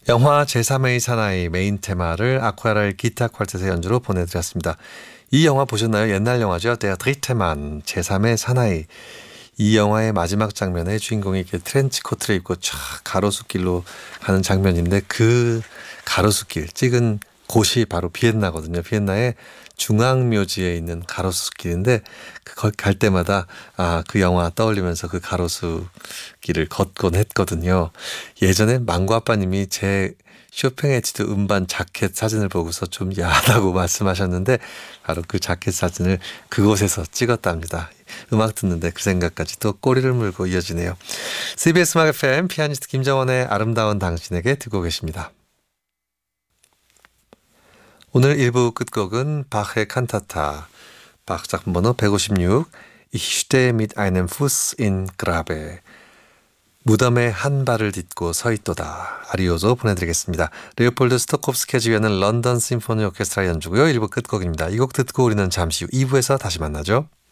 영화 제3의 사나이 메인 테마를 아쿠아렐 기타 퀄텟의 연주로 보내드렸습니다. 이 영화 보셨나요? 옛날 영화죠. Der dritte Mann, 제3의 사나이. 이 영화의 마지막 장면에 주인공이 이렇게 트렌치 코트를 입고 쫙 가로수길로 가는 장면인데 그 가로수길 찍은 곳이 바로 비엔나거든요. 비엔나의 중앙묘지에 있는 가로수길인데 거기 갈 때마다 그 영화 떠올리면서 그 가로수길을 걷곤 했거든요. 예전에 망고 아빠님이 제 쇼팽 에티드 음반 자켓 사진을 보고서 좀 야하다고 말씀하셨는데 바로 그 자켓 사진을 그곳에서 찍었답니다. 음악 듣는데 그 생각까지 또 꼬리를 물고 이어지네요. CBS 음악 FM 피아니스트 김정원의 아름다운 당신에게 듣고 계십니다. 오늘 1부 끝곡은 바흐의 칸타타, 바흐 작품 번호 156, Ich stehe mit einem Fuß in Grabe, 무덤에 한 발을 딛고 서 있도다. 아리오조 보내드리겠습니다. 레오폴드 스토콥스키가 지휘하는 런던 심포니 오케스트라 연주고요. 1부 끝곡입니다. 이 곡 듣고 우리는 잠시 후 2부에서 다시 만나죠.